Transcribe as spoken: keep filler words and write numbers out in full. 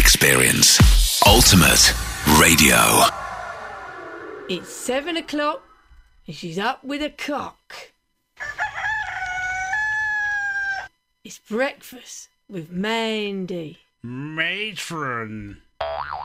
experience. Ultimate Radio. It's seven o'clock and she's up with a cock. It's breakfast with Mandy. Matron.